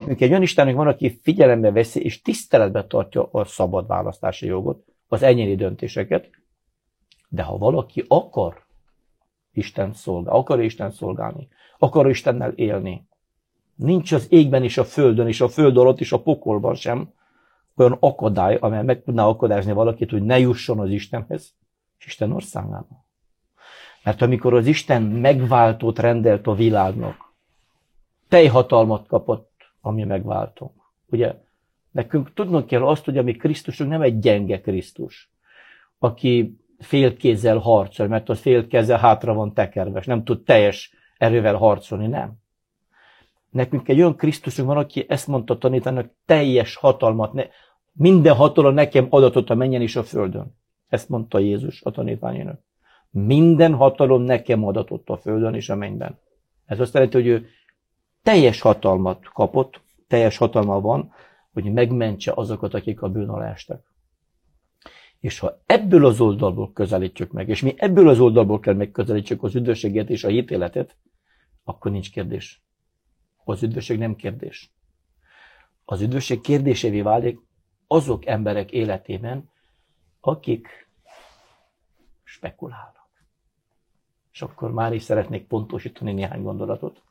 nekünk egy olyan Istenünk van, aki figyelembe veszi és tiszteletbe tartja a szabad választási jogot, az egyéni döntéseket, de ha valaki akar Isten szolgálni, akar Istennel élni, nincs az égben és a föld alatt és a pokolban sem olyan akadály, amely meg tudná akadályozni valakit, hogy ne jusson az Istenhez és Isten országába. Mert amikor az Isten megváltót rendelt a világnak, teljhatalmat kapott a mi megváltónk. Ugye, nekünk tudnunk kell azt, hogy a mi Krisztusunk nem egy gyenge Krisztus, aki félkézzel harcol, mert az félkézzel hátra van tekerve, és nem tud teljes erővel harcolni, nem. Nekünk egy olyan Krisztusunk van, aki ezt mondta tanítanak, teljes hatalmat, minden hatalom nekem adatot a mennyen és a földön. Ezt mondta Jézus a tanítványának. Minden hatalom nekem adatott a földön és a mennyben. Ez azt jelenti, hogy ő teljes hatalmat kapott, teljes hatalma van, hogy megmentse azokat, akik a bűn alá estek. És ha ebből az oldalból közelítjük meg, és mi ebből az oldalból kell megközelítsük az üdvösséget és a hitéletet, akkor nincs kérdés. Az üdvösség nem kérdés. Az üdvösség kérdésévé válik azok emberek életében, akik spekulálnak. És akkor már is szeretnék pontosítani néhány gondolatot.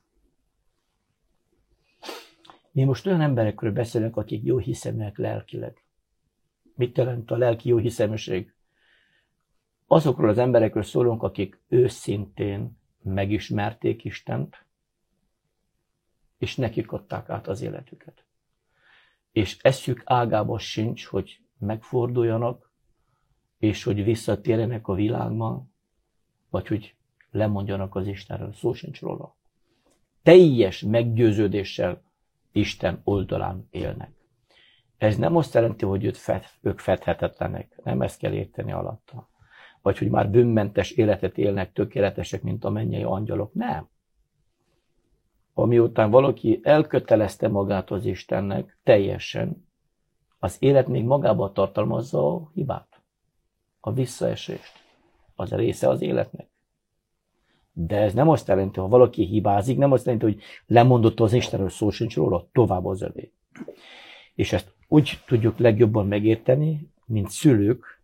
Mi most olyan emberekről beszélünk, akik jó hiszeműek lelkileg. Mit jelent a lelki jó hiszeműség? Azokról az emberekről szólunk, akik őszintén megismerték Istent, és nekik adták át az életüket. És eszük ágában sincs, hogy megforduljanak, és hogy visszatérjenek a világban, vagy hogy lemondjanak az Istenről. Szó sincs róla. Teljes meggyőződéssel Isten oldalán élnek. Ez nem azt jelenti, hogy ők fedhetetlenek. Nem ezt kell érteni alatta. Vagy hogy már bűnmentes életet élnek, tökéletesek, mint a mennyei angyalok. Nem. Amiután valaki elkötelezte magát az Istennek teljesen, az élet még magában tartalmazza a hibát, a visszaesést. Az része az életnek. De ez nem azt jelenti, ha valaki hibázik, nem azt jelenti, hogy lemondott az Istenről, szó sincs róla, tovább az övé. És ezt úgy tudjuk legjobban megérteni, mint szülők,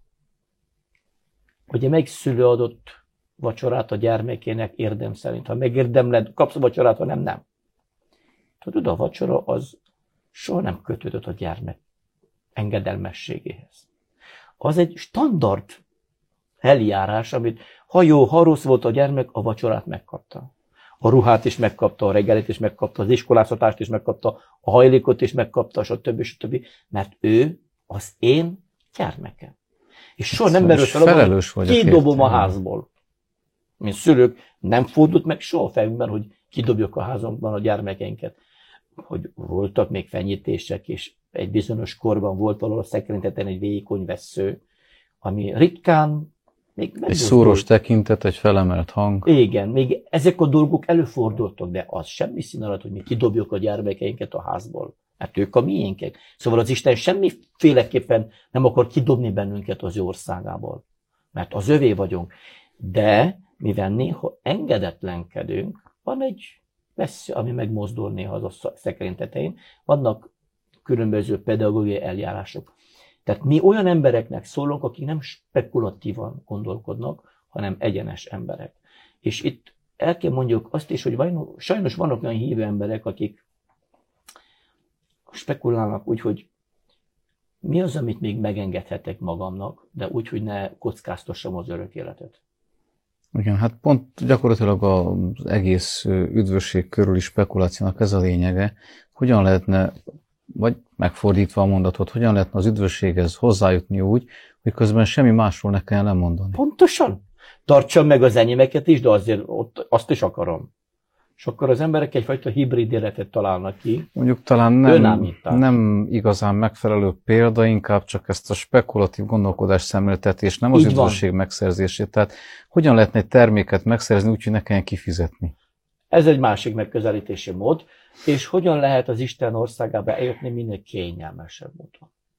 hogy melyik szülő adott vacsorát a gyermekének érdem szerint. Ha megérdemled, kapsz a vacsorát, ha nem, nem. Tudod, a vacsora az soha nem kötődött a gyermek engedelmességéhez. Az egy standard eljárás, amit ha jó, ha rossz volt a gyermek, a vacsorát megkapta. A ruhát is megkapta, a reggelit is megkapta, az iskoláztatást is megkapta, a hajlékot is megkapta, stb. Mert ő az én gyermekem. És soha nem merült fel, hogy kidobom a házból. Mint szülők nem fordult meg soha fejünkben, hogy kidobjuk a házunkban a gyermekeinket. Hogy voltak még fenyítések, és egy bizonyos korban volt valahol a szekrényteten egy vékony vessző, ami ritkán még egy szúros tekintet, egy felemelt hang. Igen, még ezek a dolgok előfordultak, de az semmi szín alatt, hogy mi kidobjuk a gyermekeinket a házból. Mert ők a miénkek. Szóval az Isten semmiféleképpen nem akar kidobni bennünket az ő országából. Mert az övé vagyunk. De mivel néha engedetlenkedünk, van egy vessző, ami megmozdul néha az a szekrény tetején, vannak különböző pedagógiai eljárások. Tehát mi olyan embereknek szólunk, akik nem spekulatívan gondolkodnak, hanem egyenes emberek. És itt el kell mondjuk azt is, hogy sajnos vannak olyan hívő emberek, akik spekulálnak úgy, hogy mi az, amit még megengedhetek magamnak, de úgy, hogy ne kockáztassam az örök életet. Igen, hát pont gyakorlatilag az egész üdvösség körüli spekulációnak ez a lényege, hogyan lehetne, vagy megfordítva a mondatot, hogyan lehetne az üdvösséghez hozzájutni úgy, hogy közben semmi másról ne kellene lemondani. Pontosan. Tartsam meg az enyémeket is, de azért azt is akarom. És akkor az emberek egyfajta hibrid életet találnak ki. Mondjuk talán nem igazán megfelelő példa, inkább csak ezt a spekulatív gondolkodás szemléltetés, nem az üdvösség megszerzését. Tehát hogyan lehetne egy terméket megszerzni úgy, hogy ne kelljen kifizetni? Ez egy másik megközelítési mód. És hogyan lehet az Isten országába eljutni minél kényelmesebb módon.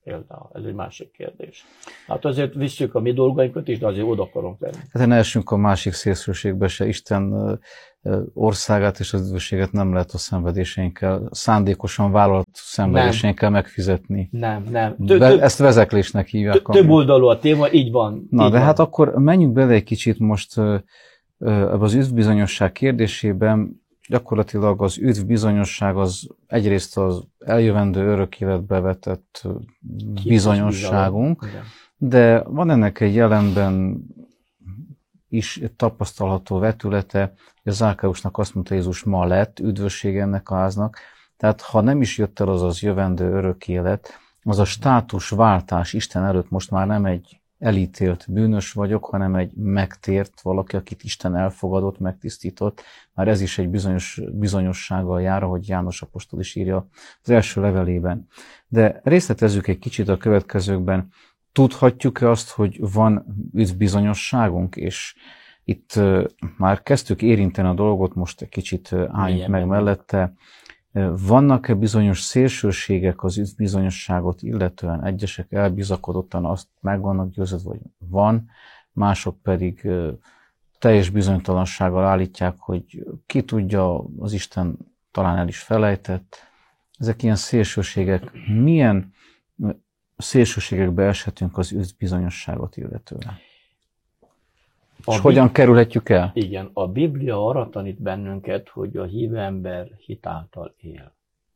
például. Ez egy másik kérdés. Hát azért visszük a mi dolgainkat is, de azért oda akarunk lenni. Hát ne essünk a másik szélsőségbe se. Isten országát és az üdvösséget nem lehet a szenvedéseinkkel, szándékosan vállalt szenvedéseinkkel megfizetni. Nem. Ezt vezeklésnek hívják. Több oldalú a téma, így van. Na, így de van. hát akkor menjünk bele egy kicsit most az üdvbizonyosság kérdésében. Gyakorlatilag az üdvbizonyosság az egyrészt az eljövendő örök életbe vetett bizonyosságunk, de van ennek egy jelenben is tapasztalható vetülete, hogy Zákkeusnak azt mondta, Jézus, ma lett üdvösség ennek a háznak. Tehát ha nem is jött el az jövendő örök élet, az a státusváltás Isten előtt most már nem egy elítélt bűnös vagyok, hanem egy megtért valaki, akit Isten elfogadott, megtisztított. Már ez is egy bizonyossággal jár, ahogy János apostol is írja az első levelében. De részletezzük egy kicsit a következőkben. Tudhatjuk-e azt, hogy van üdvbizonyosságunk, és itt már kezdtük érinteni a dolgot, most egy kicsit álljunk meg mellette. Vannak-e bizonyos szélsőségek az üdvbizonyosságot illetően? Egyesek elbizakodottan azt meg vannak győződve, hogy van, mások pedig teljes bizonytalansággal állítják, hogy ki tudja, az Isten talán el is felejtett. Ezek ilyen szélsőségek. Milyen szélsőségekbe eshetünk az üdvbizonyosságot illetően? És hogyan kerülhetjük el? Igen, a Biblia arra tanít bennünket, hogy a hívő ember hit által él.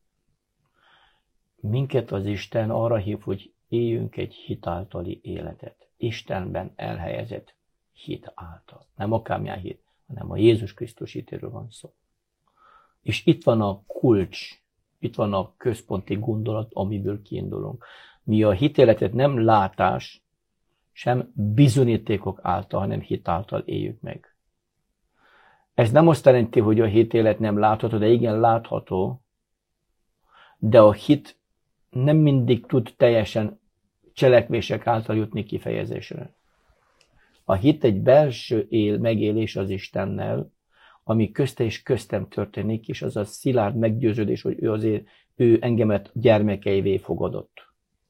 Minket az Isten arra hív, hogy éljünk egy hit általi életet. Istenben elhelyezett hit által. Nem akármilyen hit, hanem a Jézus Krisztus hitéről van szó. És itt van a kulcs, itt van a központi gondolat, amiből kiindulunk. Mi a hitéletet nem látás, sem bizonyítékok által, hanem hit által éljük meg. Ez nem azt jelenti, hogy a hitélet nem látható, de igen látható, de a hit nem mindig tud teljesen cselekvések által jutni kifejezésre. A hit egy belső megélés az Istennel, ami közte és köztem történik, és az a szilárd meggyőződés, hogy ő engemet gyermekeivé fogadott.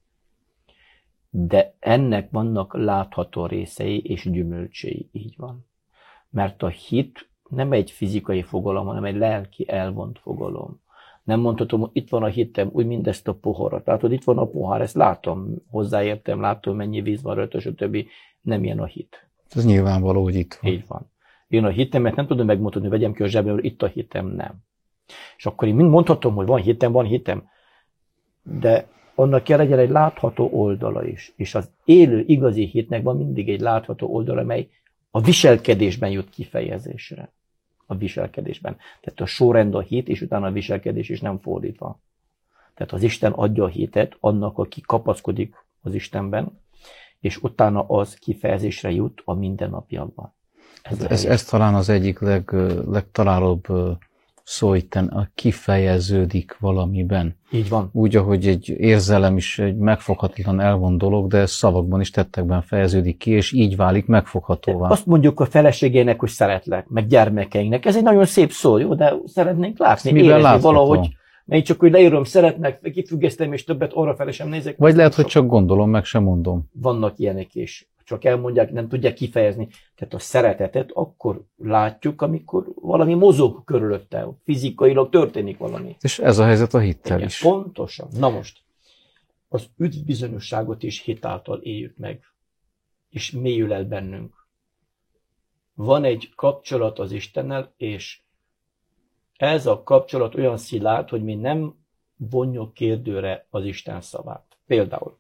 De ennek vannak látható részei és gyümölcsei, így van. Mert a hit nem egy fizikai fogalom, hanem egy lelki elvont fogalom. Nem mondhatom, hogy itt van a hitem, úgy mindezt a poharat. Látod, itt van a pohár, ezt látom, hozzáértem, látom, mennyi víz van rajta, stb. Nem ilyen a hit. Ez nyilvánvaló, hogy itt van. Így van. Én a hitemet nem tudom megmutatni, hogy vegyem ki a zsebemről, itt a hitem, nem. És akkor én mind mondhatom, hogy van hitem, de annak kell legyen egy látható oldala is. És az élő, igazi hitnek van mindig egy látható oldala, mely a viselkedésben jut kifejezésre. A viselkedésben. Tehát a sorrend a hit, és utána a viselkedés is nem fordítva. Tehát az Isten adja a hitet annak, aki kapaszkodik az Istenben, és utána az kifejezésre jut a mindennapjakban. Ez talán az egyik legtalálóbb szó itten, kifejeződik valamiben. Így van. Úgy, ahogy egy érzelem is egy megfoghatatlan elvont dolog, de szavakban is, tettekben fejeződik ki, és így válik megfoghatóvá. Azt mondjuk a feleségének, hogy szeretlek, meg gyermekeinknek. Ez egy nagyon szép szó, jó? De szeretnénk látni, érezni valahogy. Mert csak, hogy leírom, szeretnek, kifüggesztem, és többet arra sem nézek. Vagy lehet, hogy csak gondolom, meg sem mondom. Vannak ilyenek is. Csak elmondják, nem tudják kifejezni. Tehát a szeretetet akkor látjuk, amikor valami mozog körülötte, fizikailag történik valami. És ez a helyzet a hittel igen, is. Pontosan. Na most, az üdvbizonyosságot is hit által éljük meg, és mélyül el bennünk. Van egy kapcsolat az Istennel, és ez a kapcsolat olyan szilárd, hogy mi nem vonjuk kérdőre az Isten szavát. Például,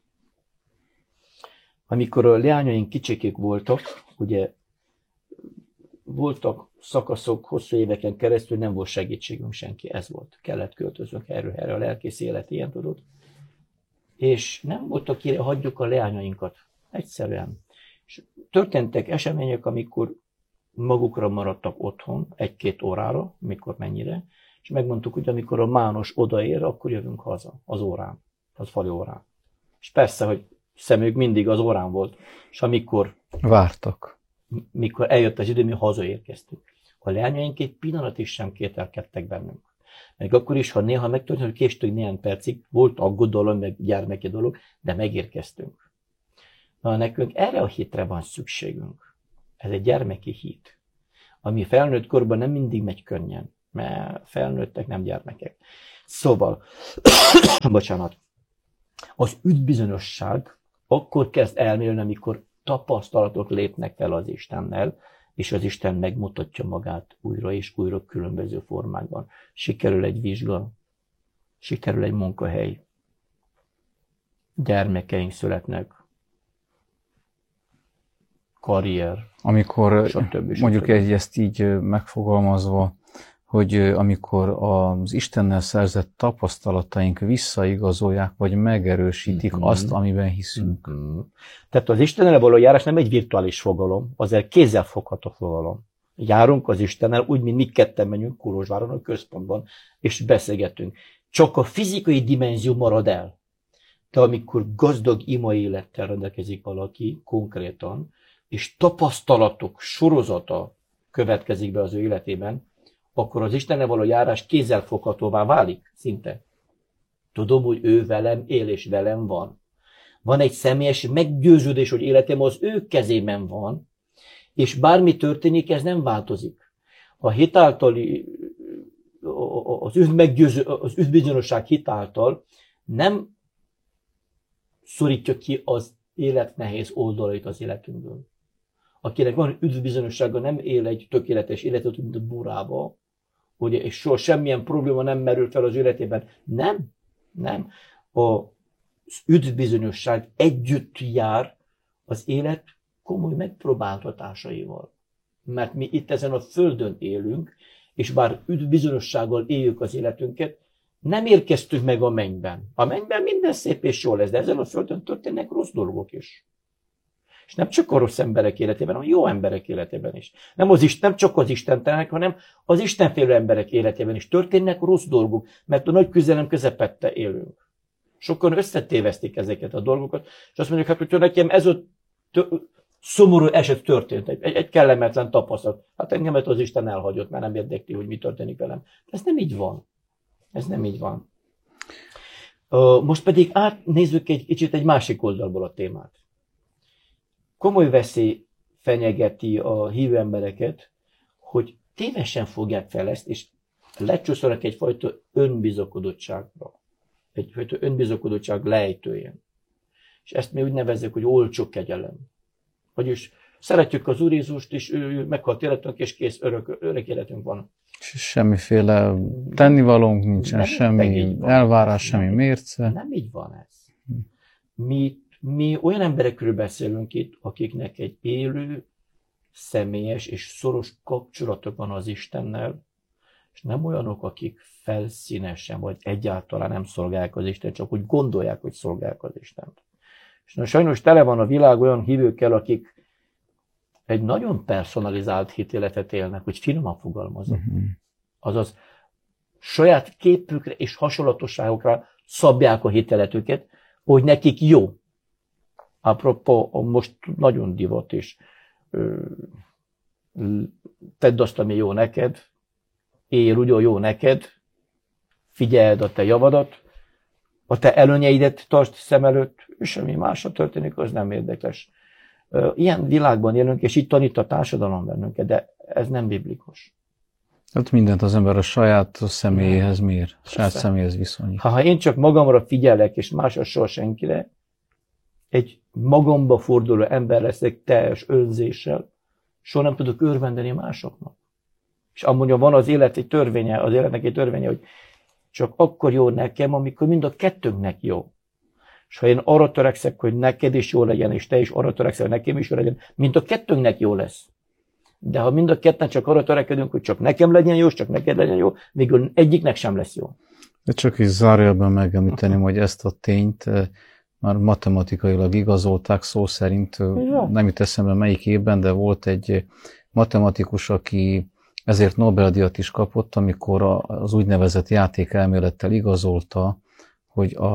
amikor a leányaink kicsikik voltak, ugye voltak szakaszok hosszú éveken keresztül, nem volt segítségünk senki, ez volt. Kellett költöznünk erre a lelkész élet, ilyen tudod. És nem volt, akire hagyjuk a leányainkat. Egyszerűen. És történtek események, amikor magukra maradtak otthon, 1-2 órára, mikor mennyire, és megmondtuk, hogy amikor a Mános odaér, akkor jövünk haza, az órán, az fali órán. És persze, hogy szemük mindig az órán volt, és amikor vártak. Mikor eljött az idő, mi hazaérkeztünk. A leányaink egy pillanat is sem kételkedtek bennünk. Meg akkor is, ha néha megtörtént, hogy késtünk néhány percig, volt aggodalom, meg gyermeki dolog, de megérkeztünk. Na, nekünk erre a hitre van szükségünk. Ez egy gyermeki hit, ami felnőtt korban nem mindig megy könnyen, mert felnőttek nem gyermekek. Szóval, bocsánat, az üdvbizonyosság akkor kezd elmélni, amikor tapasztalatok lépnek fel az Istennel, és az Isten megmutatja magát újra és újra különböző formákban. Sikerül egy vizsga, sikerül egy munkahely, gyermekeink születnek, karrier, amikor stb. Mondjuk ezt így megfogalmazva, hogy amikor az Istennel szerzett tapasztalataink visszaigazolják, vagy megerősítik azt, amiben hiszünk. Tehát az Istennel való járás nem egy virtuális fogalom, az egy kézzelfogható fogalom. Járunk az Istennel, úgy, mint mi ketten menjünk Kolozsváron a központban, és beszélgetünk. Csak a fizikai dimenzió marad el. De amikor gazdag ima élettel rendelkezik valaki konkrétan, és tapasztalatok sorozata következik be az ő életében, akkor az Istennel való járás kézzelfoghatóvá válik szinte. Tudom, hogy ő velem él és velem van. Van egy személyes meggyőződés, hogy életem az ő kezében van, és bármi történik, ez nem változik. A hitáltali, az üdvbizonyosság hitáltal nem szorítja ki az élet nehéz oldalait az életünkből. Akinek van üdvbizonyossága, nem él egy tökéletes életet, mint a burába, ugye, és soha semmilyen probléma nem merül fel az életében. Nem. Az üdvbizonyosság együtt jár az élet komoly megpróbáltatásaival. Mert mi itt ezen a földön élünk, és bár üdvbizonyossággal éljük az életünket, nem érkeztünk meg a mennyben. A mennyben minden szép és jó lesz, de ezen a földön történnek rossz dolgok is. És nem csak a rossz emberek életében, hanem a jó emberek életében is. Nem csak az istentelenek, hanem az istenfélő emberek életében is történnek rossz dolgok, mert a nagy küzdelem közepette élünk. Sokan összetévesztik ezeket a dolgokat, és azt mondják, hát, hogyha nekem ez a szomorú eset történt, egy kellemetlen tapasztalat, hát engemet az Isten elhagyott, mert nem érdekli, hogy mi történik velem. De ez nem így van. Ez nem így van. Most pedig átnézzük egy kicsit egy másik oldalból a témát. Komoly veszély fenyegeti a hívő embereket, hogy tévesen fogják fel ezt, és lecsúszanak egyfajta önbizakodottságra. Egyfajta önbizakodottság lejtőjén. És ezt mi úgy nevezzük, hogy olcsó kegyelem. Vagyis szeretjük az Úr Jézust, és ő meghalt életünk, és kész, örök életünk van. Semmiféle tennivalónk nincsen, semmi elvárás, semmi mérce. Nem így van ez. Mi olyan emberekről beszélünk itt, akiknek egy élő, személyes és szoros kapcsolatok van az Istennel, és nem olyanok, akik felszínesen vagy egyáltalán nem szolgálják az Istent, csak úgy gondolják, hogy szolgálják az Istent. És na, sajnos tele van a világ olyan hívőkkel, akik egy nagyon personalizált hitéletet élnek, hogy finoman fogalmazok. Azaz saját képükre és hasonlatosságokra szabják a hiteletüket, hogy nekik jó. Apropó, most nagyon divat is. Tedd azt, ami jó neked, élj úgy, jó neked, figyeld a te javadat, a te előnyeidet tartsd szem előtt, és ami másra történik, az nem érdekes. Ilyen világban élünk, és így tanít a társadalom bennünket, de ez nem biblikus. Hát mindent az ember a saját személyéhez mér, saját személyhez viszonyít. Ha én csak magamra figyelek, és másra soha senkire, egy magamba forduló ember leszek teljes önzéssel, soha nem tudok örvendeni másoknak. És amúgy van az élet egy törvénye, az életnek egy törvénye, hogy csak akkor jó nekem, amikor mind a kettőnknek jó. És ha én arra törekszek, hogy neked is jó legyen, és te is arra törekszel, hogy nekem is jó legyen, mind a kettőnknek jó lesz. De ha mind a ketten csak arra törekedünk, hogy csak nekem legyen jó, és csak neked legyen jó, végül egyiknek sem lesz jó. De csak is zárójelben megemlíteném, hogy ezt a tényt már matematikailag igazolták, szó szerint, nem jut eszembe melyik évben, de volt egy matematikus, aki ezért Nobel-díjat is kapott, amikor az úgynevezett játékelmélettel igazolta, hogy a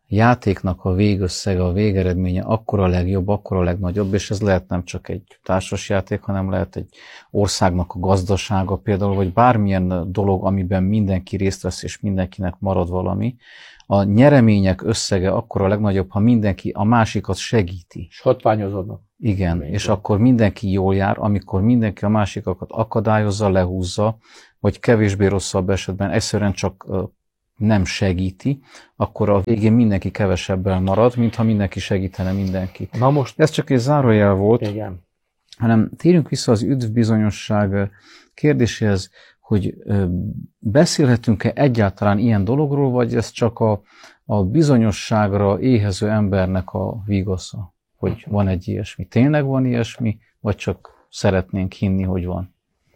játéknak a végösszege, a végeredménye akkor a legjobb, akkor a legnagyobb, és ez lehet nem csak egy társasjáték, hanem lehet egy országnak a gazdasága például, vagy bármilyen dolog, amiben mindenki részt vesz, és mindenkinek marad valami. A nyeremények összege akkor a legnagyobb, ha mindenki a másikat segíti. És hatványozódnak. Igen, és akkor mindenki jól jár, amikor mindenki a másikakat akadályozza, lehúzza, vagy kevésbé rosszabb esetben egyszerűen csak nem segíti, akkor a végén mindenki kevesebben marad, mintha mindenki segítene mindenkit. Na most... Ez csak egy zárójel volt, Igen. hanem térjünk vissza az üdvbizonyosság kérdéséhez, hogy beszélhetünk-e egyáltalán ilyen dologról, vagy ez csak a bizonyosságra éhező embernek a vigasza, hogy van egy ilyesmi. Tényleg van ilyesmi, vagy csak szeretnénk hinni, hogy van?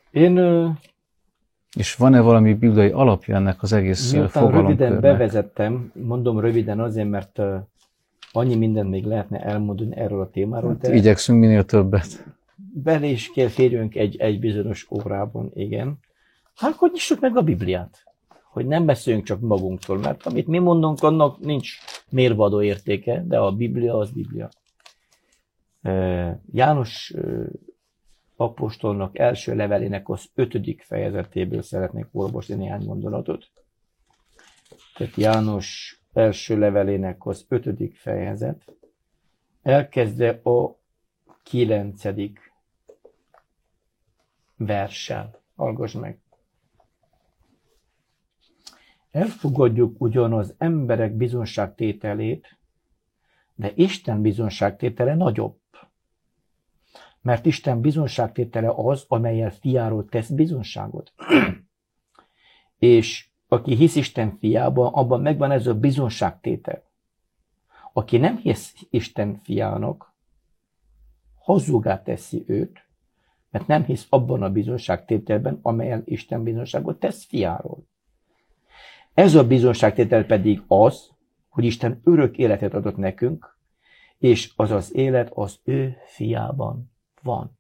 És van-e valami bibliai alapja ennek az egész fogalomkörnek? Röviden bevezettem, mondom röviden azért, mert annyi mindent még lehetne elmondani erről a témáról. Hát, igyekszünk minél többet. Bele is kell férjünk egy bizonyos órában, igen. Hát akkor nyissuk meg a Bibliát, hogy nem beszéljünk csak magunktól, mert amit mi mondunk, annak nincs mérvadó értéke, de a Biblia az Biblia. János apostolnak első levelének az 5. fejezetéből szeretnék olvasni néhány gondolatot. Tehát János első levelének az 5. fejezet, elkezdve a 9. verssel. Hallgass meg! Elfogadjuk ugyan az emberek bizonságtételét, de Isten bizonságtétele nagyobb. Mert Isten bizonságtétele az, amellyel fiáról tesz bizonságot. És aki hisz Isten fiában, abban megvan ez a bizonságtétel. Aki nem hisz Isten fiának, hazugá teszi őt, mert nem hisz abban a bizonságtételben, amelyen Isten bizonságot tesz fiáról. Ez a bizonságtétel pedig az, hogy Isten örök életet adott nekünk, és az az élet az ő fiában van.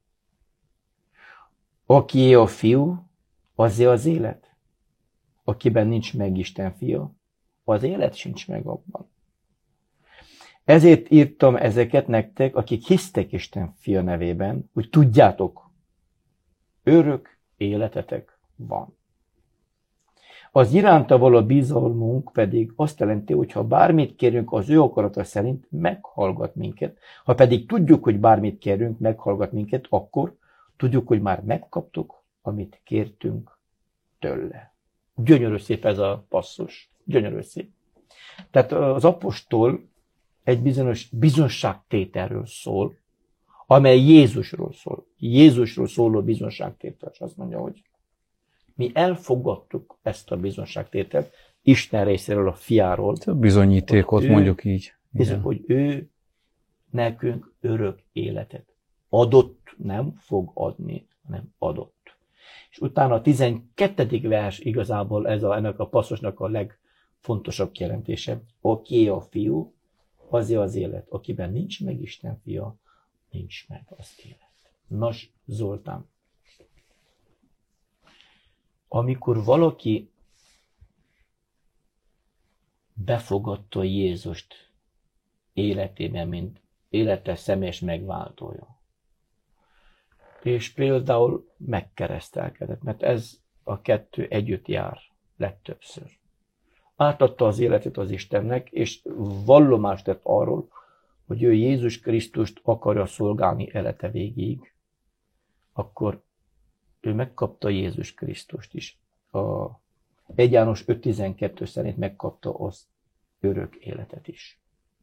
Akié a fiú, azé az élet. Akiben nincs meg Isten fia, az élet sincs meg abban. Ezért írtam ezeket nektek, akik hisztek Isten fia nevében, hogy tudjátok, örök életetek van. Az iránta való bizalmunk pedig azt jelenti, hogy ha bármit kérünk az ő akarata szerint, meghallgat minket. Ha pedig tudjuk, hogy bármit kérünk, meghallgat minket, akkor tudjuk, hogy már megkaptuk, amit kértünk tőle. Gyönyörű szép ez a passzus. Gyönyörű szép. Tehát az apostol egy bizonyos bizonságtételről szól, amely Jézusról szól. Jézusról szóló bizonságtétel. És azt mondja, hogy mi elfogadtuk ezt a bizonságtételt Isten részéről, a fiáról. A bizonyítékot mondjuk így. Bizony, hogy ő nekünk örök életet adott, nem fog adni, hanem adott. És utána a 12. vers igazából ennek a passzusnak a legfontosabb kijelentése. Aki a fiú, azé az élet. Akiben nincs meg Isten fia, nincs meg az élet. Nos, Zoltán, amikor valaki befogadta Jézust életében, mint élete személyes megváltója, és például megkeresztelkedett, mert ez a kettő együtt jár legtöbbször. Átadta az életét az Istennek, és vallomást tett arról, hogy ő Jézus Krisztust akarja szolgálni élete végéig, akkor ő megkapta Jézus Krisztust is. A 1 János 5.12 szerint megkapta az örök életet is.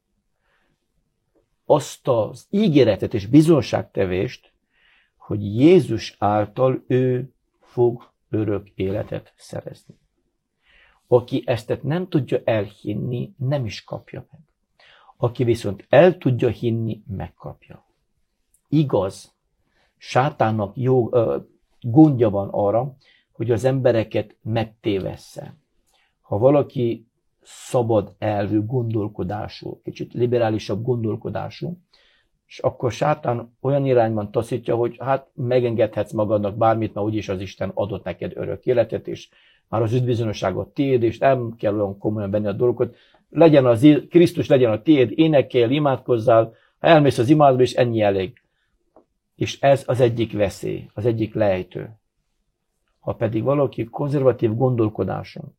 Azt az ígéretet és bizonságtevést, hogy Jézus által ő fog örök életet szerezni. Aki ezt nem tudja elhinni, nem is kapja meg. Aki viszont el tudja hinni, megkapja. Igaz, sátánnak gondja van arra, hogy az embereket megtévessze. Ha valaki szabad elvű gondolkodású, kicsit liberálisabb gondolkodású, és akkor sátán olyan irányban taszítja, hogy hát megengedhetsz magadnak bármit, mert úgyis az Isten adott neked örök életet, és már az üdvbizonyosságot tiéd, és nem kell olyan komolyan venni a dolgokat, legyen Krisztus legyen a tiéd, énekél, imádkozzál, ha elmész az imádba, és ennyi elég. És ez az egyik veszély, az egyik lejtő. Ha pedig valaki konzervatív gondolkodáson,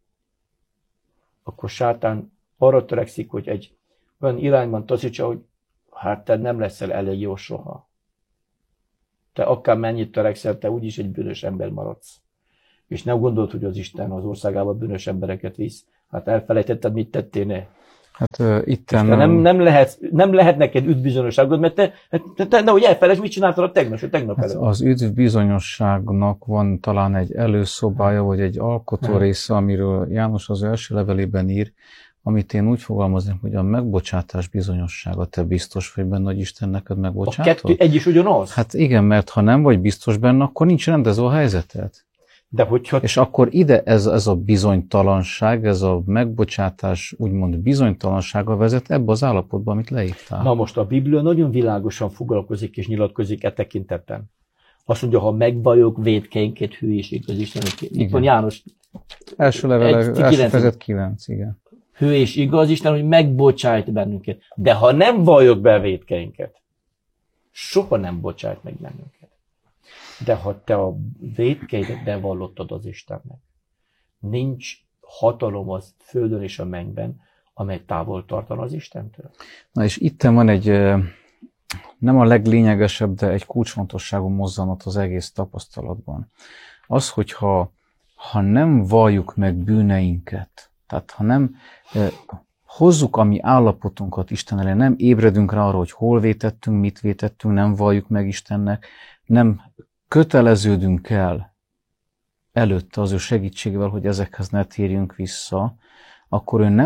akkor sátán arra törekszik, hogy egy olyan irányban taszítsa, hogy hát te nem leszel elég jó soha. Te akár mennyit törekszel, te úgyis egy bűnös ember maradsz. És nem gondolod, hogy az Isten az országába bűnös embereket visz. Hát elfelejtetted, mit tettél. Hát itten... Nem lehet neked üdvbizonyosságod, mert te nehogy elfelejtsd, mit csináltad a tegnap előtt. Az üdvbizonyosságnak van talán egy előszobája, vagy egy alkotó része, amiről János az első levelében ír, amit én úgy fogalmazom, hogy a megbocsátás bizonyossága. Te biztos vagy benne, hogy Isten neked megbocsátod? A kettő egy is ugyanaz? Hát igen, mert ha nem vagy biztos benne, akkor nincs rendezve a helyzeted. De hogyha... És akkor ide ez a bizonytalanság, ez a megbocsátás úgymond bizonytalansága vezet ebbe az állapotba, amit leírtál. Na most a Biblia nagyon világosan foglalkozik és nyilatkozik e tekintetben. Azt mondja, ha megvalljuk vétkeinket, hülyéség az Isten. Itt van János. Első fejezet 9, igen. Hű és igaz Isten, hogy megbocsájt bennünket. De ha nem valljuk be a vétkeinket, soha nem bocsájt meg bennünket. De ha te a vétkeidet bevallottad az Istennek, nincs hatalom az földön és a mennyben, amely távol tartan az Istentől. Na és itt van egy, nem a leglényegesebb, de egy kulcsfontosságú mozzanat az egész tapasztalatban. Az, hogyha nem valljuk meg bűneinket, tehát ha nem hozzuk a mi állapotunkat Isten elé, nem ébredünk rá arra, hogy hol vétettünk, mit vétettünk, nem valljuk meg Istennek, nem köteleződünk el előtte az ő segítségével, hogy ezekhez ne térjünk vissza, akkor ő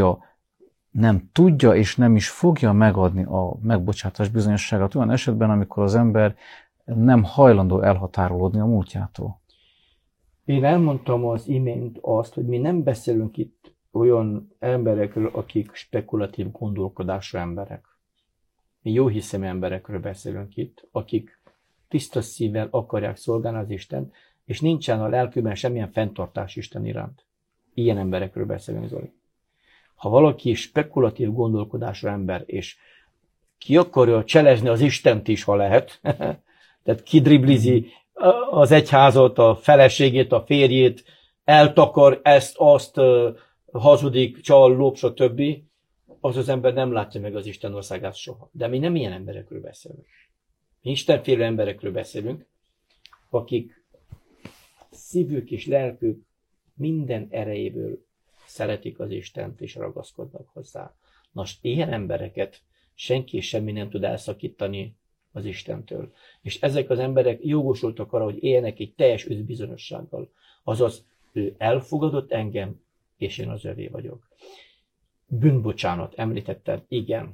nem tudja és nem is fogja megadni a megbocsátás bizonyosságát olyan esetben, amikor az ember nem hajlandó elhatárolódni a múltjától. Én elmondtam az imént azt, hogy mi nem beszélünk itt olyan emberekről, akik spekulatív gondolkodású emberek. Mi jóhiszemű emberekről beszélünk itt, akik tiszta szívvel akarják szolgálni az Istent, és nincsen a lelkükben semmilyen fenntartás Isten iránt. Ilyen emberekről beszélünk, Zoli. Ha valaki spekulatív gondolkodású ember, és ki akarja cselezni az Istent is, ha lehet, tehát kidriblizi az egyházat, a feleségét, a férjét, eltakar ezt, azt, hazudik, csal, lop, stb., az ember nem látja meg az Isten országát soha. De mi nem ilyen emberekről beszélünk. Mi istenfélő emberekről beszélünk, akik szívük és lelkük minden erejéből szeretik az Istent és ragaszkodnak hozzá. Most ilyen embereket senki és semmi nem tud elszakítani az Istentől. És ezek az emberek jogosultak arra, hogy éljenek egy teljes üzbizonyossággal. Azaz, ő elfogadott engem, és én az övé vagyok. Bűnbocsánat, említetted, igen.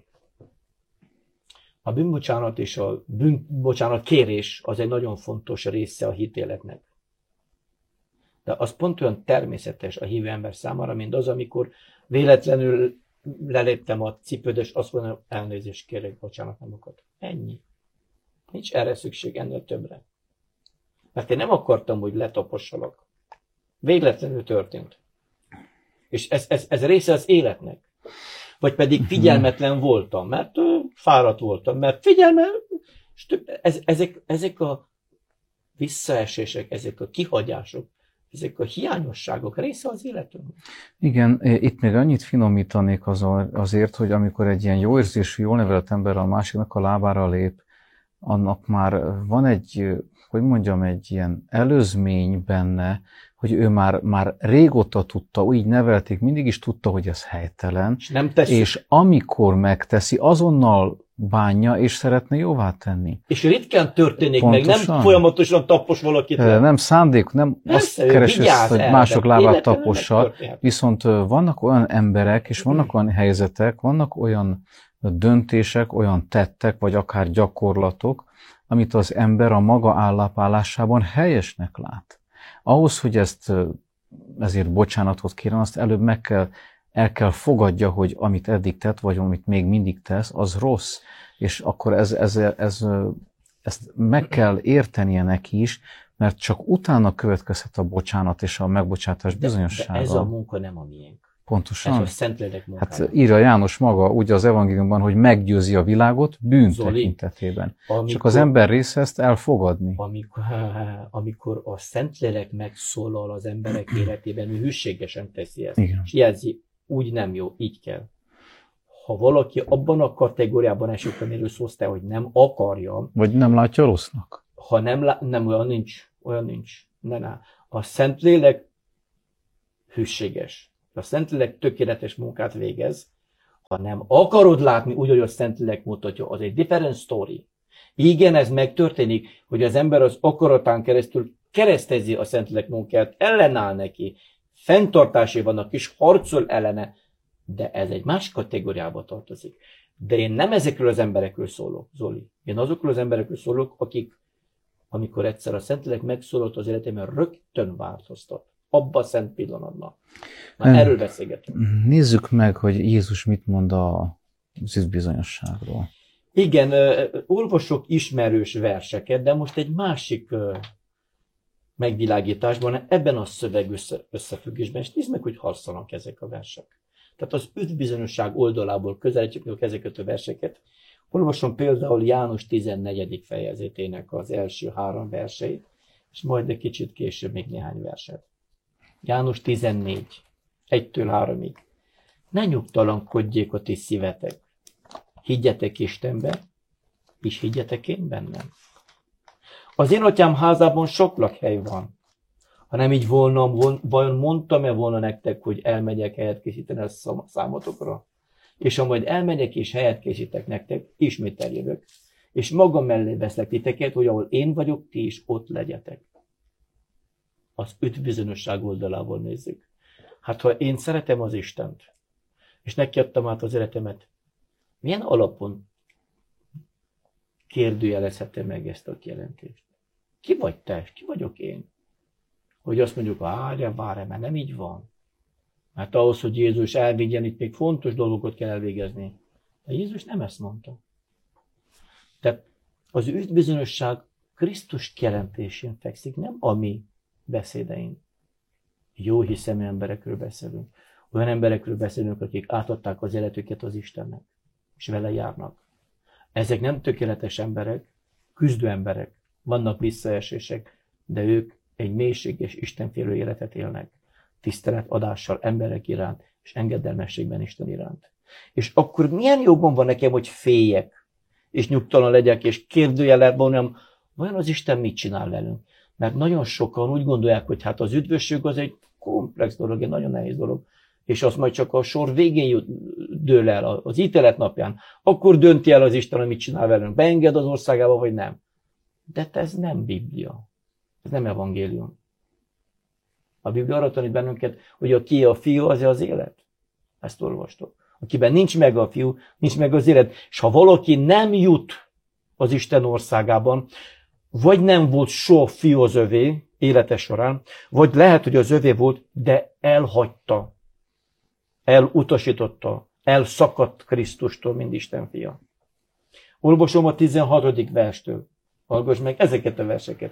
A bűnbocsánat és a bűnbocsánat kérés az egy nagyon fontos része a hitéletnek. De az pont olyan természetes a hívő ember számára, mint az, amikor véletlenül leléptem a cipőd, és azt mondom, elnézést kérek, bocsánat, nem akart. Ennyi. Nincs erre szükség, ennél többre. Mert én nem akartam, hogy letapossalak. Véletlenül történt. És ez része az életnek. Vagy pedig figyelmetlen voltam, mert fáradt voltam, mert ezek a visszaesések, ezek a kihagyások, ezek a hiányosságok része az életünk. Igen, itt még annyit finomítanék azért, hogy amikor egy ilyen jó érzésű, jól nevelt ember a másiknak a lábára lép, annak már van egy, hogy mondjam, egy ilyen előzmény benne, hogy ő már régóta tudta, úgy nevelték, mindig is tudta, hogy ez helytelen, és nem teszi. És amikor megteszi, azonnal bánja, és szeretne jóvá tenni. És ritkán történik pontosan. Meg, nem folyamatosan tapos valakit. Nem szándék, nem azt keresi, hogy mások lábát tapossa, viszont vannak olyan emberek, és vannak olyan helyzetek, vannak olyan döntések, olyan tettek, vagy akár gyakorlatok, amit az ember a maga állapállásában helyesnek lát. Ahhoz, hogy ezért bocsánatot kérem, azt előbb el kell fogadja, hogy amit eddig tett, vagy amit még mindig tesz, az rossz. És akkor ezt meg kell értenie neki is, mert csak utána következhet a bocsánat és a megbocsátás bizonyossága. De ez a munka nem a miénk. Pontosan. Ez a Szentlélek munkája. Hát írja János maga, ugye az evangéliumban, hogy meggyőzi a világot bűn tekintetében. Csak az ember része ezt elfogadni. Amikor a Szentlélek megszólal az emberek életében, ő hűségesen teszi ezt. Igen. És jelzi, úgy nem jó, így kell. Ha valaki abban a kategóriában esik, amiről szólsz te, hogy nem akarja. Vagy nem látja rossznak. Ha nem olyan nincs. Ne. A Szentlélek hűséges. A Szentlélek tökéletes munkát végez. Ha nem akarod látni úgy, hogy a Szentlélek mutatja, az egy different story. Igen, ez megtörténik, hogy az ember az akaratán keresztül keresztezi a Szentlélek munkát, ellenáll neki, fenntartásai vannak és harcol ellene, de ez egy más kategóriába tartozik. De én nem ezekről az emberekről szólok, Zoli. Én azokról az emberekről szólok, akik, amikor egyszer a Szentlélek megszólalt az életemben, rögtön változtat. Abba a szent pillanatban. Már erről beszélgetünk. Nézzük meg, hogy Jézus mit mond az üdvbizonyosságról. Igen, olvasok ismerős verseket, de most egy másik megvilágításban, ebben a szöveg összefüggésben, és nézd meg, hogy harcolnak ezek a versek. Tehát az üdvbizonyosság oldalából közelítjük meg ezeket a verseket. Olvasom például János 14. fejezetének az első 3 verseit, és majd egy kicsit később még néhány verset. János 14, 1-től 3-ig. Ne nyugtalankodjék a ti szívetek. Higgyetek Istenbe, és higgyetek én bennem. Az én atyám házában sok lakhely van. Ha nem így volna, vajon mondtam-e volna nektek, hogy elmegyek helyet készíteni a számotokra? És ha majd elmegyek és helyet készítek nektek, ismét eljövök, és magam mellé veszlek titeket, hogy ahol én vagyok, ti is ott legyetek. Az üdvbizonyosság oldalából nézzük. Hát ha én szeretem az Istent, és neki adtam át az életemet, milyen alapon kérdőjelezhetem meg ezt a kijelentést? Ki vagy te, és ki vagyok én? Hogy azt mondjuk, várj, mert nem így van. Mert ahhoz, hogy Jézus elvigyen, itt még fontos dolgokat kell elvégezni. De Jézus nem ezt mondta. Tehát az üdvbizonyosság Krisztus kijelentésén fekszik, nem a mi beszédeink. Jó hiszemű emberekről beszélünk. Olyan emberekről beszélünk, akik átadták az életüket az Istennek, és vele járnak. Ezek nem tökéletes emberek, küzdő emberek. Vannak visszaesések, de ők egy mélységes istenfélő életet élnek. Tiszteletadással emberek iránt, és engedelmességben Isten iránt. És akkor milyen jogom van nekem, hogy féljek, és nyugtalan legyek, és kérdőjelet vonom, vajon az Isten mit csinál velünk? Mert nagyon sokan úgy gondolják, hogy hát az üdvösség az egy komplex dolog, egy nagyon nehéz dolog, és az majd csak a sor végén dől el, az ítélet napján. Akkor dönti el az Isten, hogy mit csinál velünk. Beenged az országába, vagy nem. De ez nem Biblia. Ez nem evangélium. A Biblia arra tanít bennünket, hogy aki a fiú, az az élet. Ezt olvastok. Akiben nincs meg a fiú, nincs meg az élet. És ha valaki nem jut az Isten országában, vagy nem volt soha fiú az övé élete során, vagy lehet, hogy az övé volt, de elhagyta, elutasította, elszakadt Krisztustól, mint Isten fia. Olvasom a 16. verstől. Hallgass meg ezeket a verseket.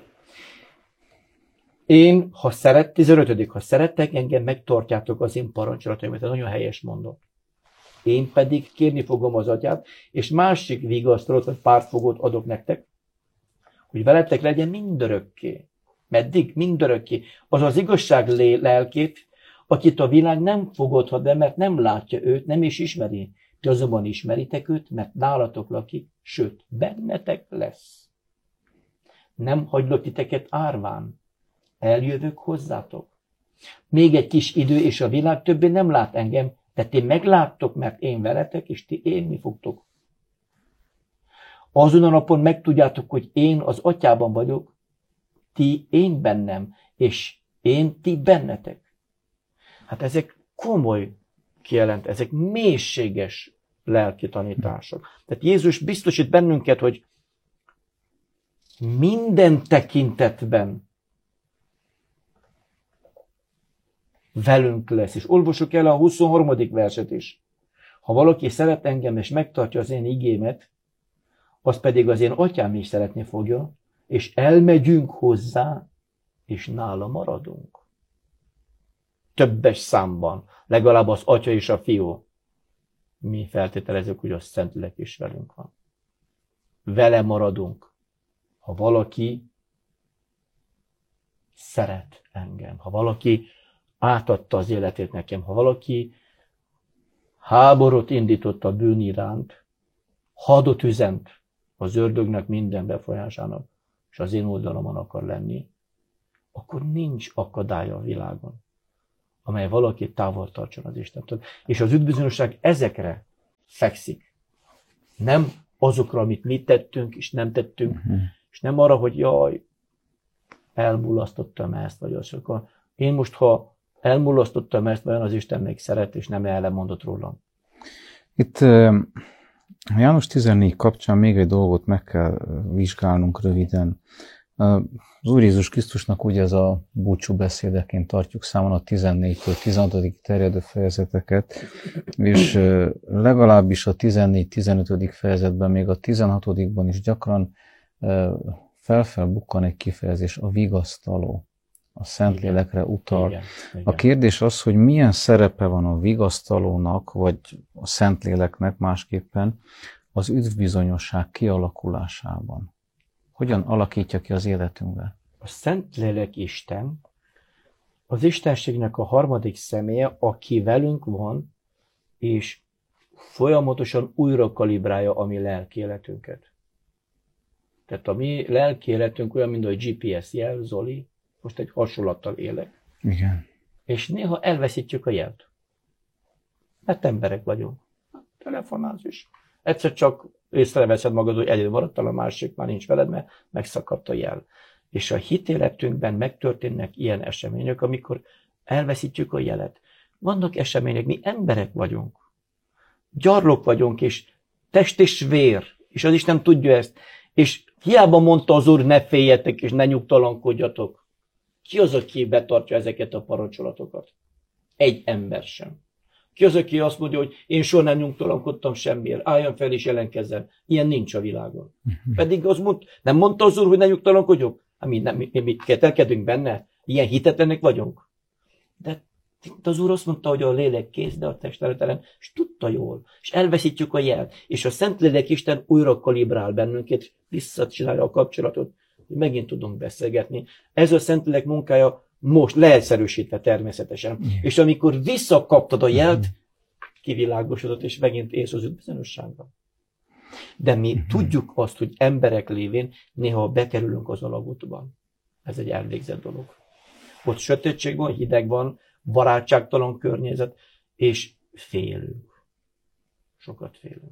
15. Ha szerettek engem, megtartjátok az én parancsolataimat. Ez nagyon helyes mondat. Én pedig kérni fogom az atyát, és másik vigasztalót, vagy pártfogót adok nektek, hogy veletek legyen mindörökké. Meddig? Mindörökké. Az az igazság lelkét, akit a világ nem fogadhat be, mert nem látja őt, nem is ismeri. Ti azonban ismeritek őt, mert nálatok lakik, sőt, bennetek lesz. Nem hagylak titeket árván. Eljövök hozzátok. Még egy kis idő, és a világ többé nem lát engem, de ti megláttok, mert én veletek, és ti élni fogtok. Azon a napon megtudjátok, hogy én az atyában vagyok, ti én bennem, és én ti bennetek. Hát ezek komoly kijelent, ezek mélységes lelki tanítások. Tehát Jézus biztosít bennünket, hogy minden tekintetben velünk lesz. És olvassuk el a 23. verset is. Ha valaki szeret engem, és megtartja az én igémet, az pedig az én atyám is szeretni fogja, és elmegyünk hozzá, és nála maradunk. többes számban, legalább az Atya és a Fiú. Mi feltételezzük, hogy a Szentlélek is velünk van. Vele maradunk. Ha valaki szeret engem, ha valaki átadta az életét nekem, ha valaki háborút indított a bűn iránt, hadot üzent az ördögnek minden befolyásának, és az én oldalomon akar lenni, akkor nincs akadálya a világon, amely valaki távol tartson az Istentől. És az üdvbizonyosság ezekre fekszik. Nem azokra, amit mi tettünk, és nem tettünk, és nem arra, hogy jaj, elmulasztottam ezt, vagy azt. Akkor én most, ha elmulasztottam ezt, vajon az Isten még szeret, és nem ellenmondott rólam. Itt János 14 kapcsán még egy dolgot meg kell vizsgálnunk röviden. Az Úr Jézus Krisztusnak ugye ez a búcsú beszédeként tartjuk számon a 14-től 16. terjedő fejezeteket, és legalábbis a 14-15. fejezetben, még a 16-ban is gyakran felbukkan egy kifejezés, a vigasztaló, a Szentlélekre utal. Igen. A kérdés az, hogy milyen szerepe van a vigasztalónak, vagy a Szentléleknek másképpen az üdvbizonyosság kialakulásában. Hogyan alakítja ki az életünkbe? A Szentlélek Isten, az Istenségnek a harmadik személye, aki velünk van, és folyamatosan újra kalibrálja a mi lelkiéletünket. Tehát a mi lelkiéletünk olyan, mint a GPS jel, Zoli, most egy hasonlattal élek. Igen. És néha elveszítjük a jelt. Mert emberek vagyunk. Telefonálsz is. Egyszer csak észreveszed magad, hogy egyedül maradtál, a másik már nincs veled, mert megszakadt a jel. És a hitéletünkben megtörténnek ilyen események, amikor elveszítjük a jelet. Vannak események, mi emberek vagyunk. Gyarlók vagyunk, és test és vér. És az Isten tudja ezt. És hiába mondta az Úr, ne féljetek, és ne nyugtalankodjatok. Ki az, aki betartja ezeket a parancsolatokat? Egy ember sem. Ki az, aki azt mondja, hogy én soha nem nyugtalankodtam semmiért, álljon fel és jelenkezzen. Ilyen nincs a világon. Pedig az nem mondta az Úr, hogy ne nyugtalankodjunk? Mi ketelkedünk benne? Ilyen hitetlenek vagyunk? De az Úr azt mondta, hogy a lélek kész, de a test erőtelen, és tudta jól. És elveszítjük a jelt. És a Szentlélek Isten újra kalibrál bennünket, visszacsinálja a kapcsolatot, hogy megint tudunk beszélgetni. Ez a Szentlélek munkája most leegyszerűsítve természetesen. És amikor visszakaptad a jelt, kivilágosodott, és megint élsz az üdvbizonyosságban. De mi tudjuk azt, hogy emberek lévén néha bekerülünk az alagútban. Ez egy elvégzett dolog. Ott sötétség van, hideg van, barátságtalan környezet, és félünk. Sokat félünk.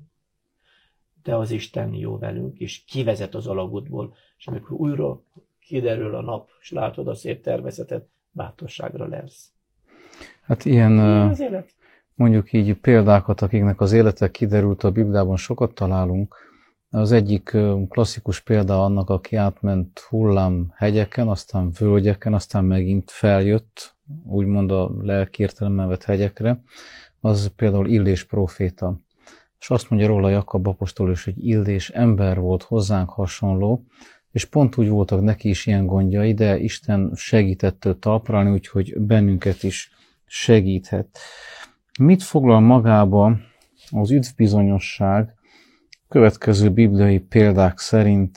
De az Isten jó velünk, és kivezet az alagútból, és amikor újra kiderül a nap, és látod a szép természetet, bátorságra lesz. Hát ilyen, mondjuk így példákat, akiknek az élete kiderült a Bibliában, sokat találunk. Az egyik klasszikus példa annak, aki átment hullámhegyeken, aztán völgyeken, aztán megint feljött, úgymond a lelki értelemben vett hegyekre, az például Illés próféta. És azt mondja róla Jakab apostol is, hogy Illés ember volt, hozzánk hasonló, és pont úgy voltak neki is ilyen gondjai, de Isten segített őt talpra állni, úgyhogy bennünket is segíthet. Mit foglal magába az üdvbizonyosság? Következő bibliai példák szerint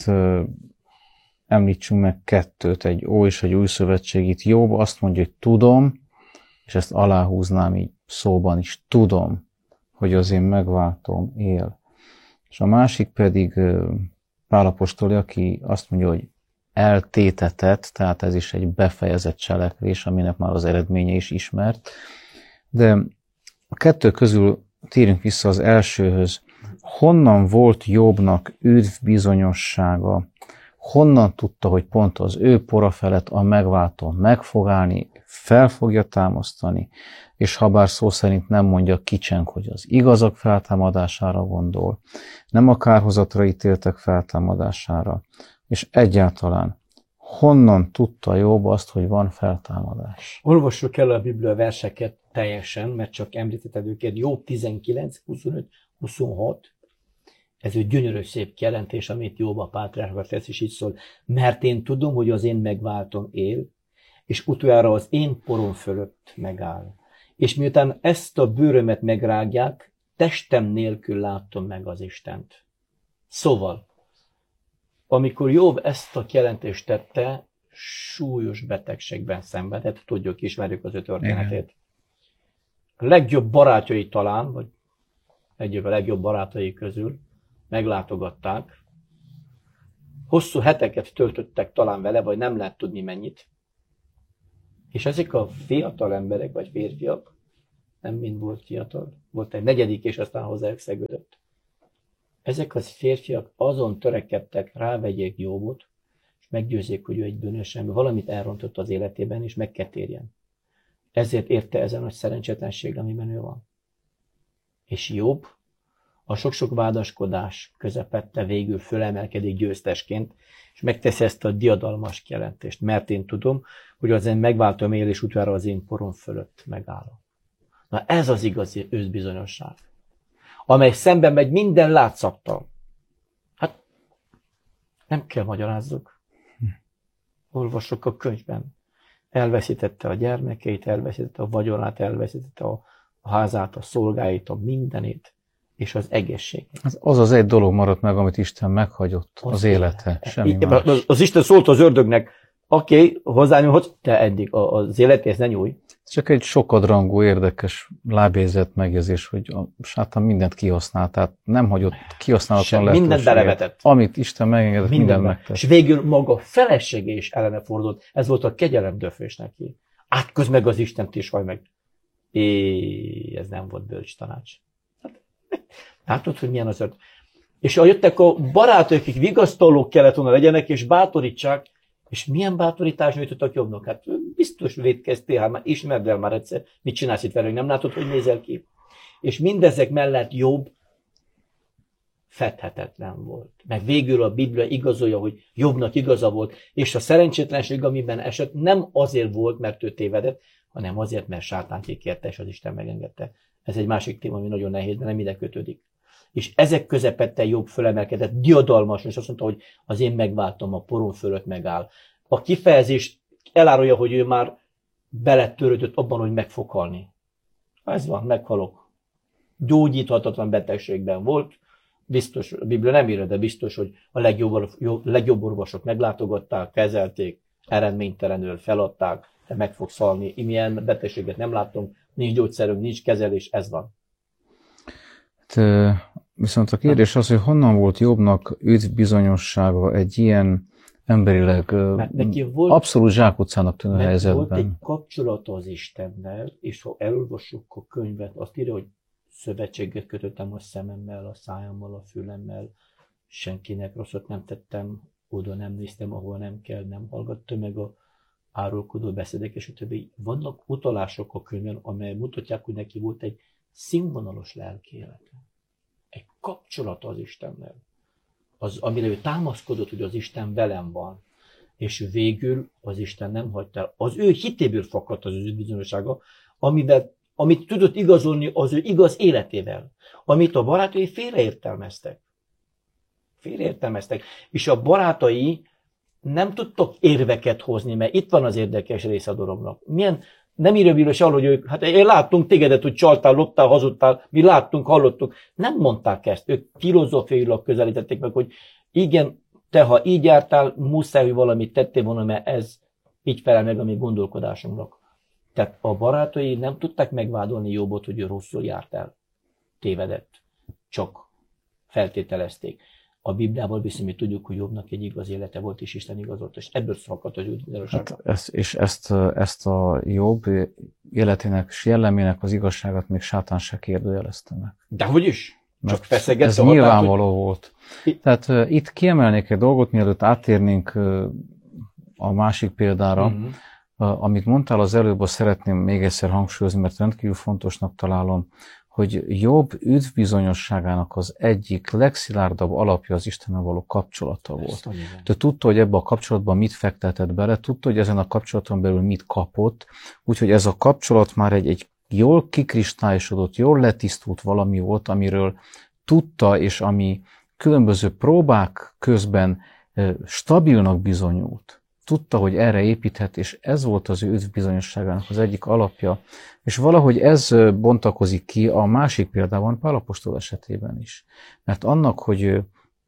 említsünk meg kettőt, egy Ó és egy Új Szövetségit. Jobb azt mondja, hogy tudom, és ezt aláhúznám így szóban is, tudom, hogy az én megváltóm él. És a másik pedig Pál apostoli, aki azt mondja, hogy eltétetett, tehát ez is egy befejezett cselekvés, aminek már az eredménye is ismert. De a kettő közül térjünk vissza az elsőhöz. Honnan volt Jobbnak üdvbizonyossága? Honnan tudta, hogy pont az ő pora felett a megváltó meg fog állni, fel fogja támasztani, és ha bár szó szerint nem mondja kicsenk, hogy az igazak feltámadására gondol, nem a kárhozatra ítéltek feltámadására, és egyáltalán honnan tudta Jobb azt, hogy van feltámadás? Olvassuk el a Biblia verseket teljesen, mert csak említetted őket. Jobb 19, 25, 26. Ez egy gyönyörű szép kijelentés, amit Jobb a pátriárka tesz, és így szól. Mert én tudom, hogy az én megváltom él, és utoljára az én porom fölött megáll. És miután ezt a bőrömet megrágják, testem nélkül látom meg az Istent. Szóval, amikor Jobb ezt a kijelentést tette, súlyos betegségben szenvedett, tudjuk, ismerjük az ő történetét. A legjobb barátjai talán, vagy egyik a legjobb barátai közül meglátogatták. Hosszú heteket töltöttek talán vele, vagy nem lehet tudni mennyit. És ezek a fiatal emberek, vagy férfiak, nem mind volt fiatal, volt egy negyedik, és aztán hozzájuk szegődött. Ezek az férfiak azon törekedtek, rávegyék Jobbot, és meggyőzzék, hogy ő egy bűnös ember, valamit elrontott az életében, és meg kell térjen. Ezért érte ezen a szerencsétlenség, amiben ő van. És Jobb a sok-sok vádaskodás közepette végül fölemelkedik győztesként, és megteszi ezt a diadalmas kijelentést, mert én tudom, hogy az én megváltom él, és utoljára az én porom fölött megállom. Na ez az igazi őszbizonyosság, amely szemben megy minden látszattal. Hát nem kell magyarázzuk. Olvassuk a könyvben. Elveszítette a gyermekeit, elveszítette a vagyonát, elveszítette a házát, a szolgáit, a mindenét, és az egészségét. Az egy dolog maradt meg, amit Isten meghagyott, az élete, semmi más. Az Isten szólt az ördögnek, oké, hozzányúlhatsz, te eddig az életéhez ne nyújj. Ez csak egy sokadrangú, érdekes lábjegyzett megjegyzés, hogy a sátán mindent kihasznált, tehát nem hagyott kihasználatlan lehetőséget. Mindent belevetett. Amit Isten megengedett, mindent megtett. És végül maga felesége is ellene fordult. Ez volt a kegyelemdöfés neki. Átközd meg az Istent és hajj meg. Ez nem volt bölcs tanács. Látod, hogy milyen az ördög. És jöttek a barátok, akik vigasztalók kellett volna legyenek, és bátorítsák. És milyen bátorítás nyújtottak Jobbnak? Hát biztos vétkeztél, hát már ismerd el már egyszer, mit csinálsz itt velünk, nem látod, hogy nézel ki? És mindezek mellett Jobb fedhetetlen volt. Meg végül a Biblia igazolja, hogy Jobbnak igaza volt, és a szerencsétlenség, amiben esett, nem azért volt, mert ő tévedett, hanem azért, mert sátán kikérte, és az Isten megengedte. Ez egy másik téma, ami nagyon nehéz, de nem ide kötődik. És ezek közepette Jobb fölemelkedett, diadalmasan, és azt mondta, hogy az én megváltom, a porom fölött megáll. A kifejezés elárulja, hogy ő már beletörődött abban, hogy meg fog halni. Ez van, meghalok. Gyógyíthatatlan betegségben volt. Biztos, a Biblia nem írja, de biztos, hogy a legjobb orvosok meglátogatták, kezelték, eredménytelenül feladták, te meg fogsz halni. Milyen betegséget nem látunk, nincs gyógyszerünk, nincs kezelés, ez van. Viszont a kérdés az, hogy honnan volt Jobbnak üdvbizonyossága egy ilyen emberileg abszolút zsákutcának tűnő helyzetben. Volt egy kapcsolata az Istennel, és ha elolvassuk a könyvet, azt írja, hogy szövetséget kötöttem a szememmel, a szájammal, a fülemmel, senkinek rosszat nem tettem, oda nem néztem, ahol nem kell, nem hallgattam meg a árulkodó beszédek, és a többi. Vannak utalások a könyvben, amely mutatják, hogy neki volt egy színvonalos lelki élete. Egy kapcsolata az Istennel. Az, amire ő támaszkodott, hogy az Isten velem van. És végül az Isten nem hagyta el. Az ő hitéből fakadt az ő bizonyossága, amit tudott igazolni az ő igaz életével. Amit a barátai félreértelmeztek. És a barátai nem tudtak érveket hozni, mert itt van az érdekes része a dolognak. Nem írja Biblia se, hogy ők, hát én láttunk tégedet, hogy csaltál, loptál, hazudtál, mi láttunk, hallottuk. Nem mondták ezt, ők filozófiailag közelítették meg, hogy igen, te ha így jártál, muszáj, hogy valamit tettél volna, mert ez így felel meg a mi gondolkodásunknak. Tehát a barátai nem tudták megvádolni Jobbot, hogy ő rosszul járt el, tévedett, csak feltételezték. A Bibliából viszont mi tudjuk, hogy Jobbnak egy igaz élete volt, és Isten igazolt, és ebből szakadt az üdvözlősága. Hát ezt a Jobb életének és jellemének az igazságát még sátán se kérdőjelezte meg. Dehogy is? Csak feszegette. Ez nyilvánvaló volt. Tehát itt kiemelnék egy dolgot, mielőtt áttérnénk a másik példára. Amit mondtál az előbb, azt szeretném még egyszer hangsúlyozni, mert rendkívül fontosnak találom, hogy Jobb üdvbizonyosságának az egyik legszilárdabb alapja az Istennel való kapcsolata volt. Te tudta, hogy ebbe a kapcsolatban mit fektetett bele, tudta, hogy ezen a kapcsolaton belül mit kapott, úgyhogy ez a kapcsolat már egy jól kikristályosodott, jól letisztult valami volt, amiről tudta, és ami különböző próbák közben stabilnak bizonyult. tudta, hogy erre építhet, és ez volt az ő üdvbizonyosságának az egyik alapja. És valahogy ez bontakozik ki a másik példában, Pál apostol esetében is. Mert annak, hogy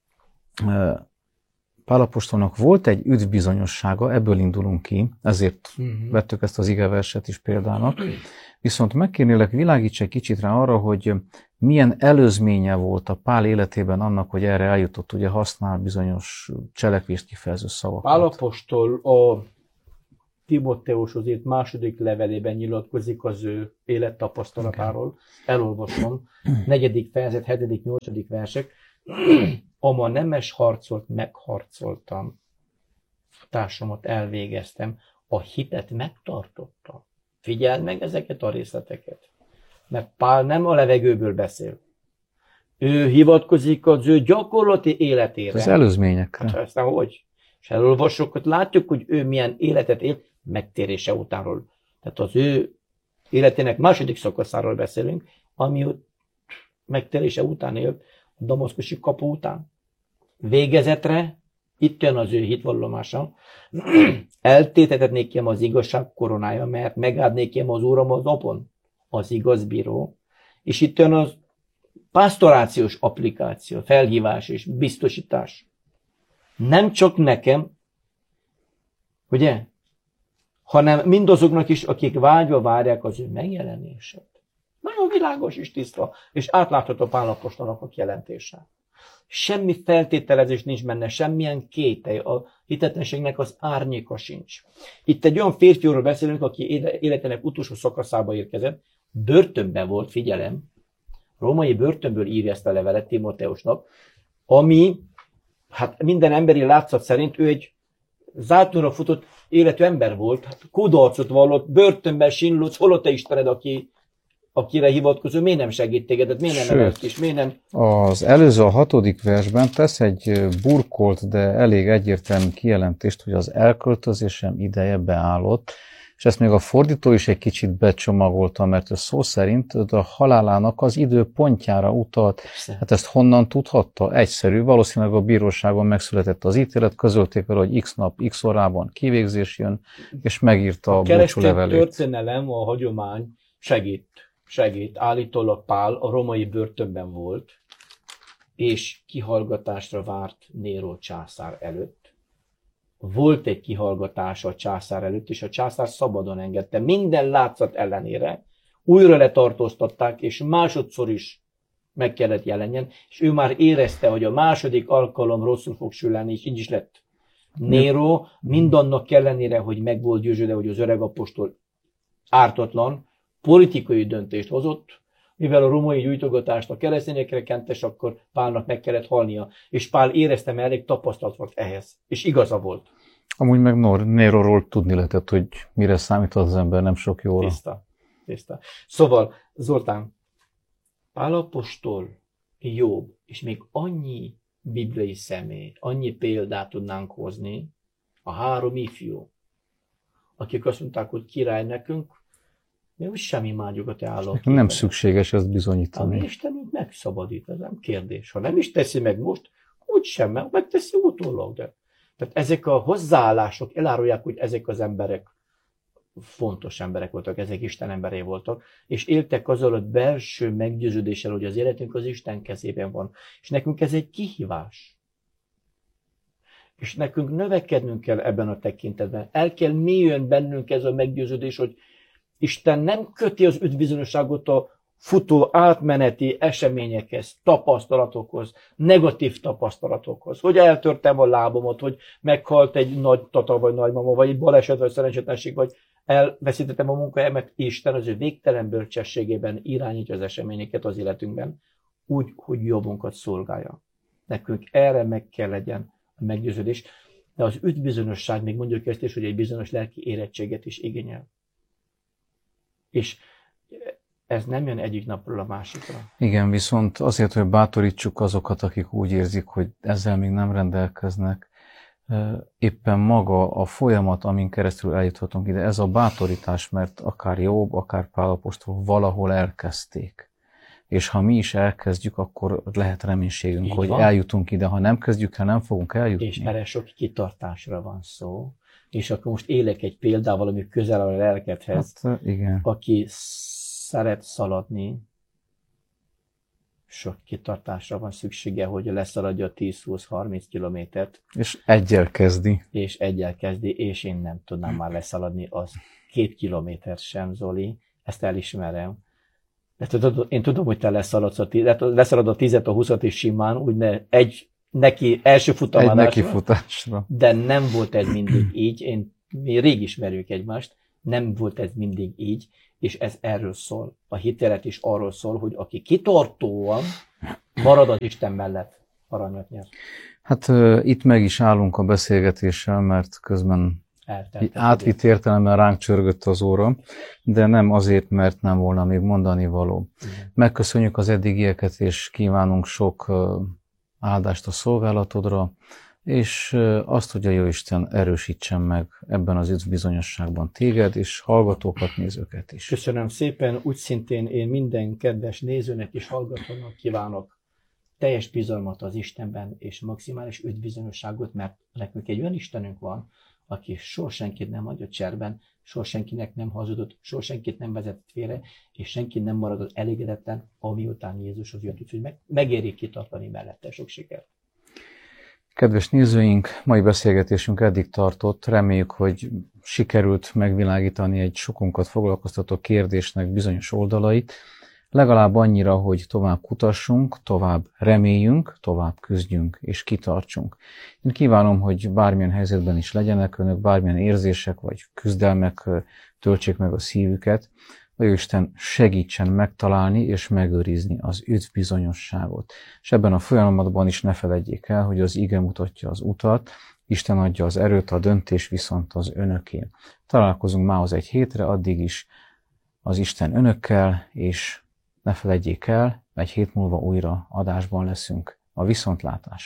Pál apostolnak volt egy üdvbizonyossága, ebből indulunk ki, ezért vettük ezt az igeverset is példának, viszont megkérnélek, világíts egy kicsit rá arra, hogy milyen előzménye volt a Pál életében annak, hogy erre eljutott, ugye használ bizonyos cselekvést kifejező szavakat. Pál apostol a Timóteushoz írt második levelében nyilatkozik az ő élettapasztalatáról. Elolvasom, 4. fejezet, 7., 8. versek. Ama nemes harcot megharcoltam, társamat elvégeztem, a hitet megtartottam. Figyeld meg ezeket a részleteket. Mert Pál nem a levegőből beszél. Ő hivatkozik az ő gyakorlati életére. Az előzményekre. Hát aztán hogy? És elolvassuk, hogy látjuk, hogy ő milyen életet élt megtérése utánról. Tehát az ő életének második szakaszáról beszélünk, ami megtérése után élt, a damaszkusi kapu után. Végezetre, itt jön az ő hitvallomása, eltétetett nékem az igazság koronája, mert megáld nékem az Úram az napon, az igaz bíró, és itt jön az pastorációs applikáció, felhívás és biztosítás. Nem csak nekem, ugye, hanem mindazoknak is, akik vágyva várják az ő megjelenését. Nagyon világos és tiszta, és átlátható Pál apostolnak a jelentése. Semmi feltételezés nincs benne, semmilyen kételj, a hitetlenségnek az árnyéka sincs. Itt egy olyan férfiról beszélünk, aki életének utolsó szakaszába érkezett, börtönben volt, figyelem, római börtönből írja ezt a levelet Timóteusnak, ami, hát minden emberi látszat szerint ő egy zátonyra futott életű ember volt, hát kudarcot vallott, börtönben sinlódsz, hol a te Istened, akire hivatkozó, miért nem segít téged, miért nem emelt is, miért nem... Az előző, a 6. versben tesz egy burkolt, de elég egyértelmű kijelentést, hogy az elköltözésem ideje beállott, és ezt még a fordító is egy kicsit becsomagolta, mert ez szó szerint a halálának az időpontjára utalt. Hát ezt honnan tudhatta? Egyszerű, valószínűleg a bíróságon megszületett az ítélet, közölték vele, hogy x nap, x órában kivégzés jön, és megírta a búcsúlevelét. A keresztény történelem, a hagyomány segít. Állítólag Pál a római börtönben volt, és kihallgatásra várt Néró császár előtt. Volt egy kihallgatás a császár előtt, és a császár szabadon engedte. Minden látszat ellenére újra letartóztatták, és másodszor is meg kellett jelenjen, és ő már érezte, hogy a második alkalom rosszul fog süllyedni, és így is lett. Néró mindannak ellenére, hogy meg volt győződve, hogy az öreg apostol ártatlan, politikai döntést hozott, mivel a római gyújtogatást a keresztényekre kentes, akkor Pálnak meg kellett halnia. És Pál érezte, mert elég tapasztalt volt ehhez. És igaza volt. Amúgy meg Néróról tudni lehetett, hogy mire számít az ember, nem sok jóra. Tiszta. Szóval, Zoltán, Pál apostol, Jobb, és még annyi bibliai személy, annyi példát tudnánk hozni, a 3 ifjú, akik azt mondták, hogy király nekünk, mi úgy sem imádjuk a te állatképpen. Nem szükséges ezt bizonyítani. Ami Istenünk megszabadít, ez nem kérdés. Ha nem is teszi meg most, úgysem, mert megteszi utólag. De. Tehát ezek a hozzáállások elárulják, hogy ezek az emberek fontos emberek voltak, ezek Isten emberei voltak, és éltek azzal a belső meggyőződéssel, hogy az életünk az Isten kezében van. És nekünk ez egy kihívás. És nekünk növekednünk kell ebben a tekintetben. El kell mélyön bennünk ez a meggyőződés, hogy Isten nem köti az üdvbizonyosságot a futó átmeneti eseményekhez, tapasztalatokhoz, negatív tapasztalatokhoz. Hogy eltörtem a lábamat, hogy meghalt egy nagy tata vagy nagymama, vagy egy baleset, vagy szerencsétlenség, vagy elveszítettem a munkahelyemet. Isten az ő végtelen bölcsességében irányítja az eseményeket az életünkben, úgy, hogy jobbunkat szolgálja. Nekünk erre meg kell legyen a meggyőződés. De az üdvbizonyosság, még mondjuk ezt is, hogy egy bizonyos lelki érettséget is igényel. És ez nem jön egyik napról a másikra. Igen, viszont azért, hogy bátorítsuk azokat, akik úgy érzik, hogy ezzel még nem rendelkeznek, éppen maga a folyamat, amin keresztül eljuthatunk ide, ez a bátorítás, mert akár Jobb, akár Pál apostol valahol elkezdték. És ha mi is elkezdjük, akkor lehet reménységünk, így hogy van. eljutunk ide. Ha nem kezdjük el, nem fogunk eljutni. És erre sok kitartásra van szó. És akkor most élek egy példával, ami közel a lelkedhez. Hát, igen. Aki szeret szaladni, sok kitartásra van szüksége, hogy leszaladja a 10-20-30 kilométert. És egyel kezdi. És én nem tudnám már leszaladni az 2 kilométert sem, Zoli. Ezt elismerem. De tudod, én tudom, hogy te leszaladod a 10-et, a 20-at is simán, úgy első futamádásra. Egy nekifutásra. De nem volt ez mindig így. Mi rég ismerjük egymást, nem volt ez mindig így, és ez erről szól. A hitélet is arról szól, hogy aki kitartóan marad az Isten mellett, aranyat nyer. Hát itt meg is állunk a beszélgetéssel, mert közben átvitt értelemben ránk csörgött az óra, de nem azért, mert nem volna még mondani való. Megköszönjük az eddigieket, és kívánunk sok áldást a szolgálatodra, és azt, hogy a Jóisten erősítsen meg ebben az üdvbizonyosságban téged, és hallgatókat, nézőket is. Köszönöm szépen, úgy szintén én minden kedves nézőnek és hallgatónak kívánok teljes bizalmat az Istenben, és maximális üdvbizonyosságot, mert nekünk egy olyan Istenünk van, aki soha senkit nem hagyott cserben, soha senkinek nem hazudott, soha senkit nem vezetett félre, és senki nem maradott elégedetlen, amiután Jézushoz jött, úgyhogy megéri kitartani mellette. Sok sikert! Kedves nézőink, mai beszélgetésünk eddig tartott. Reméljük, hogy sikerült megvilágítani egy sokunkat foglalkoztató kérdésnek bizonyos oldalait. Legalább annyira, hogy tovább kutassunk, tovább reméljünk, tovább küzdjünk és kitartsunk. Én kívánom, hogy bármilyen helyzetben is legyenek önök, bármilyen érzések vagy küzdelmek töltsék meg a szívüket, hogy Isten segítsen megtalálni és megőrizni az üdvbizonyosságot. És ebben a folyamatban is ne feledjék el, hogy az ige mutatja az utat, Isten adja az erőt, a döntés viszont az önöké. Találkozunk mához egy hétre, addig is az Isten önökkel, és ne feledjék el, egy hét múlva újra adásban leszünk. A viszontlátásra!